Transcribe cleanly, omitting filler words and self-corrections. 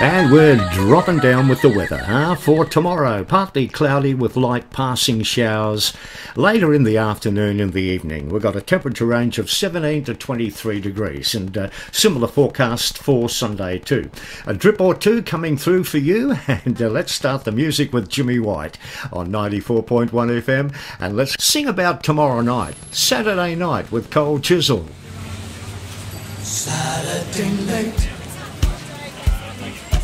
And we're dropping down with the weather, for tomorrow. Partly cloudy with light passing showers later in the afternoon and the evening. We've got a temperature range of 17 to 23 degrees and similar forecast for Sunday too. A drip or two coming through for you, and let's start the music with Jimmy White on 94.1 FM, and let's sing about tomorrow night, Saturday night with Cold Chisel. Saturday night,